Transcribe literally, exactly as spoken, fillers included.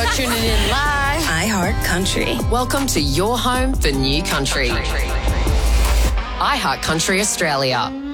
tuning in live. iHeart Country. Welcome to your home for new country. iHeart Country Australia.